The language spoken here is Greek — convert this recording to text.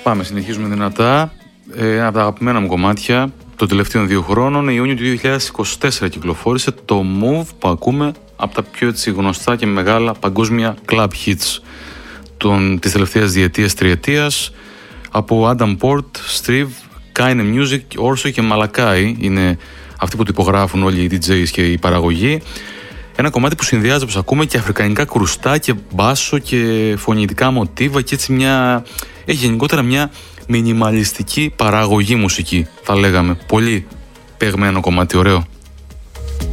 Πάμε, συνεχίζουμε δυνατά. Ένα από τα αγαπημένα μου κομμάτια των τελευταίων 2 χρόνων. Ιούνιο του 2024 κυκλοφόρησε το Move, που ακούμε από τα πιο έτσι γνωστά και μεγάλα παγκόσμια club hits της τελευταίας διετίας, τριετίας, από Adam Port, Strive, Kaine Music, Orso και Malakai. Είναι αυτοί που το υπογράφουν όλοι οι DJs και η παραγωγή. Ένα κομμάτι που συνδυάζει, όπως ακούμε, και αφρικανικά κρουστά και μπάσο και φωνητικά μοτίβα και έτσι έχει γενικότερα μια μινιμαλιστική παραγωγή μουσική, θα λέγαμε. Πολύ παιγμένο κομμάτι, ωραίο.